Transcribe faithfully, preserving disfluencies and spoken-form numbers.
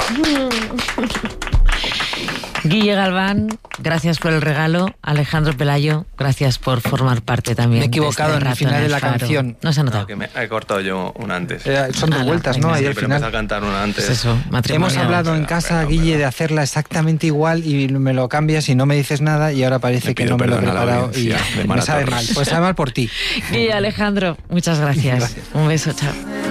Guille Galván, gracias por el regalo. Alejandro Pelayo, gracias por formar parte también. Me he equivocado de este en el final rato de la Faro. canción. No se ha notado. No, que me he cortado yo una antes. Eh, son dos Ala, vueltas, venga. ¿no? Ahí Sí, al pero final. empecé a cantar una antes. Pues eso, matrimonio. Hemos hablado en Perdón, casa, perdón, Guille, perdón. de hacerla exactamente igual y me lo cambias y no me dices nada y ahora parece Me que pido no me lo he perdón a la preparado y audiencia de me Mara sabe Torres. mal. Pues sabe mal por ti. Guille, Alejandro, muchas gracias. Gracias. Un beso, chao.